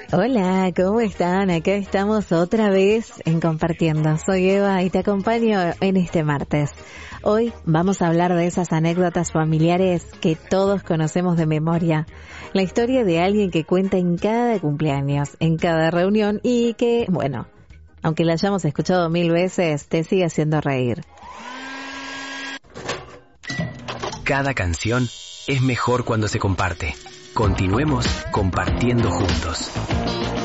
Hola, ¿cómo están? Acá estamos otra vez en Compartiendo. Soy Eva y te acompaño en este martes. Hoy vamos a hablar de esas anécdotas familiares que todos conocemos de memoria. La historia de alguien que cuenta en cada cumpleaños, en cada reunión y que, bueno, aunque la hayamos escuchado 1000 veces, te sigue haciendo reír. Cada canción es mejor cuando se comparte. Continuemos compartiendo juntos.